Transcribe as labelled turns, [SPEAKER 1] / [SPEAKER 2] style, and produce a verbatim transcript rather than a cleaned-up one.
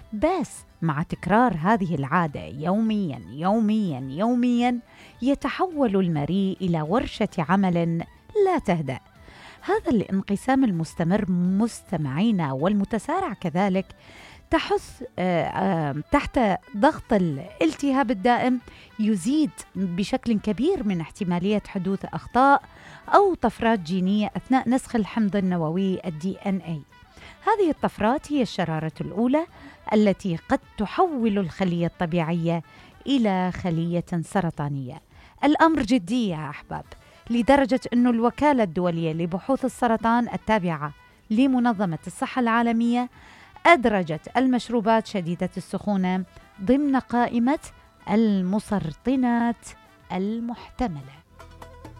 [SPEAKER 1] بس مع تكرار هذه العادة يومياً يومياً يومياً يتحول المريء إلى ورشة عمل لا تهدأ. هذا الانقسام المستمر مستمعينا والمتسارع كذلك تحث تحت ضغط الالتهاب الدائم يزيد بشكل كبير من احتمالية حدوث أخطاء أو طفرات جينية أثناء نسخ الحمض النووي الدي إن إيه. هذه الطفرات هي الشرارة الأولى التي قد تحول الخلية الطبيعية إلى خلية سرطانية. الأمر جدي يا أحباب، لدرجة أن الوكالة الدولية لبحوث السرطان التابعة لمنظمة الصحة العالمية أدرجت المشروبات شديدة السخونة ضمن قائمة المسرطنات المحتملة.